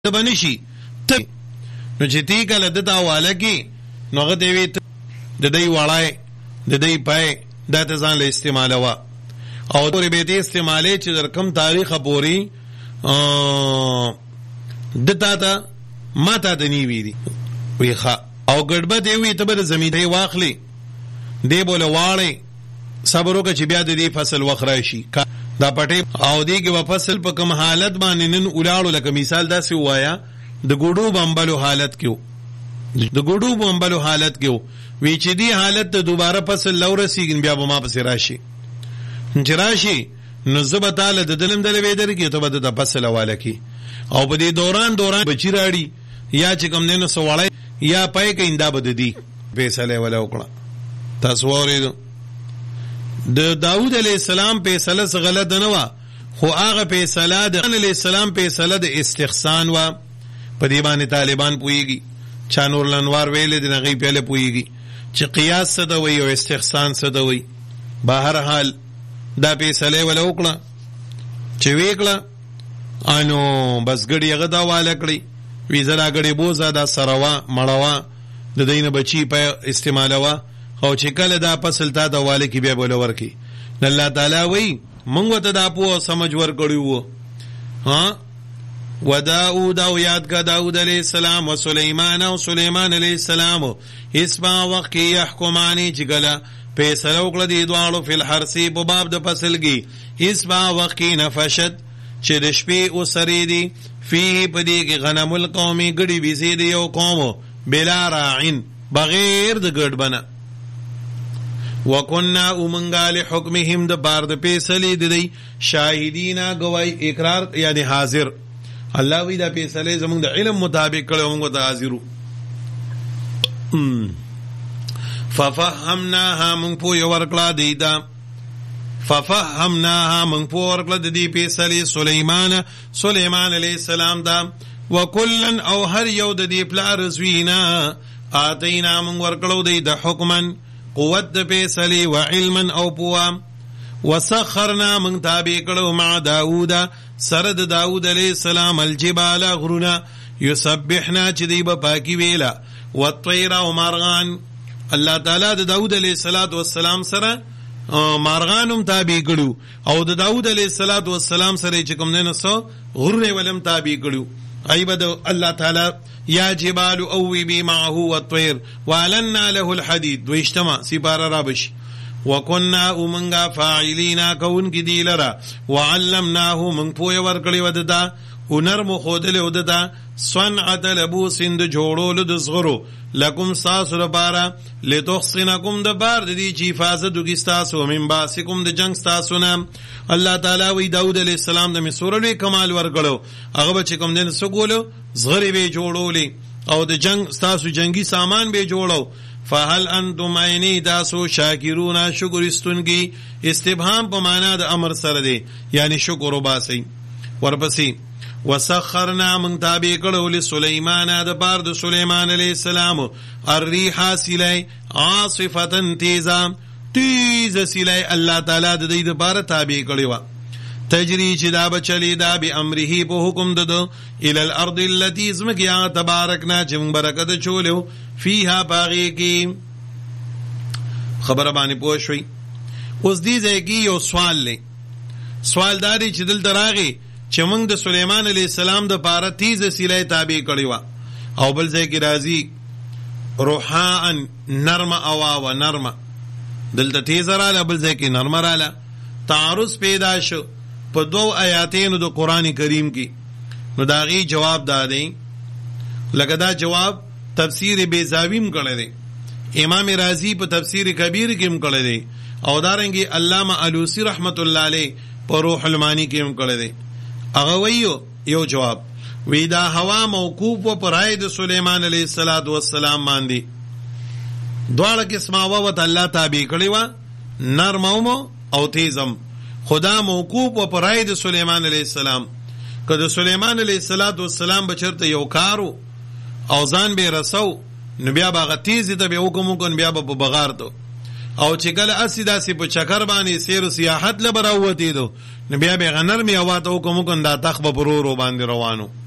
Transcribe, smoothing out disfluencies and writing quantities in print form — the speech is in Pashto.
بنشي نو چې تی کله دته حواله کی نو هغه دی وی د دې وړای د دې پای دا ته ځان له استعمالوا او د به دې استعمالې چې در کم تاریخ پوری دته تا ماته د نی وی وی ښا او ګډبه دی وی ته به زمیدې واخلي دی بوله واړی صبر وکړه چې بیا د دې فصل وخت راشي دا پټي او دی کې و فصل په کوم حالت باندې نن ولاړو لکه مثال داسې وایا د ګډو بمبلو حالت کېو د ګډو بمبلو حالت کېو وی چې دی حالت ته دوباره فصل لورسیږي بیا به ما پسې راشي چې راشي نو زه به تعالی د دلم دلې ویدر کې ته به د فصل حواله کی او په دې دوران بچی راړي یا چې کوم نه سو وړای یا پای کې انده بد دی فیصله ولا وکړه تاسو ورېدو د داوود علیہ السلام فیصله څه غلط نه و خو هغه فیصله د علیہ السلام فیصله د استحسان و په دې باندې طالبان پويږي چا نور لنوار ویل د نغې پیله پويږي چې قیاس څه دی او استحسان څه دی بهر حال دا فیصله ولا وکړه چې وکړه انو بس ګړي هغه دا واله کړی وی زرا ګړي بوزا دا سروا مړوا د دینه بچی په استعمالوا او چې کله دا فصل تا د واله کې بیا بوله ورکی الله تعالی وی مونږ ته دا په سمجھ ور کړیو ها وداود او یاد کا داود علیہ السلام و سلیمان او سلیمان علیہ السلام اسما وقت یحکمانی چې کله فیصله وکړه دی دوالو فل حرسی په باب د فصل کې اسما وقت نفشت چې د شپې او سری دی فيه پدې کې غنم القوم ګډي بيسي دی یو قوم بلا راعن بغیر د ګډ بنا وکنا امنګال حکمهم د بار د فیصله دی شاهدینا گواہی اقرار یعنی حاضر الله وی دا فیصله زمونږ د علم مطابق کړو موږ ته حاضرو ففهمناها من پو یو ورکړه دیتا ففهمناها من پو ورکړه د دې فیصله سليمان علیہ السلام دا وکلن او هر یو د دې پلار زوینا اتینا من ورکړو دی د حکمن قوت د فیصله و علما او پوا وسخرنا من تابع کړو مع داوود سره د داوود علیہ السلام الجبال غرونا یسبحنا چې دی په پاکي ویلا والطير او مارغان الله تعالی د داوود علیہ السلام سره مارغانم تابع کړو او د داوود علیہ السلام سره چې کوم نه سو غره ولم تابع کړو ایبد الله تعالی یا جبال اوبی معه والطير ولنا له الحديد واجتمع سپاره رابش وکنا امنگا فاعلینا کون کی دی لرا وعلمناه من پوی ورکړی ودتا هنر مو خودل ودتا صنعت لبوس د جوړول د زغرو لکم ساس لبارا لتحصنکم د بار دی چې حفاظت وکي تاسو من باسکم د جنگ تاسو نه الله تعالی وی داود علیہ السلام د مسورلې کمال ورکړو هغه چې کوم دین سګولو زغری به جوړولې او د جنگ تاسو جنگي سامان به جوړو فهل انتم عینی تاسو شاکرون شکر استونگی استبهام په معنا د امر سره دی یعنی شکر وباسي ورپسې وسخرنا من تابع کړو لسليمان د بار د سليمان علیہ السلام الريح سلی عاصفه تیز سلی الله تعالی د دې لپاره تابع کړو تجری چې دا بچلی دا به امره په حکم ددو ال الارض التي زمکیا تبارکنا چې برکت چولو فيها باغی کی خبر باندې پوه شوي اوس دې ځای کې یو سوال داري چې دل دراغي چې موږ د سليمان عليه السلام د پاره تیز سیلې تابع کړی و او بل ځای کې راځي روحان نرم او نرم دلته تیز رااله بل ځای کې نرم رااله تعارض پیدا شو په دو آیاتینو د قران کریم کې نو داغي جواب دادې لکه دا جواب تفسیر بیزاویم کړی دی امام رازی په تفسیر کبیر کې هم کړی دی او دارنګي علامه علوسی رحمت الله علیه په روح المانی کې هم کړی دی هغه ویو یو جواب وی دا هوا موقوف و پرای د سليمان علیہ السلام باندې دواړه قسمه هوا ته الله تابع کړی و نرم او تیزم خدا موقوف و پرای د سليمان علیہ السلام کله سليمان علیہ السلام بچرته یو کارو او ځان به رسو نو بیا باغ تیز ته به حکم کوم بیا به بغار دو او چې کله اسی داسې په چکر باندې سیر سیاحت لبراوتی دو نو بیا به غنر می اواته حکم کوم دا تخ به پرورو باندې روانو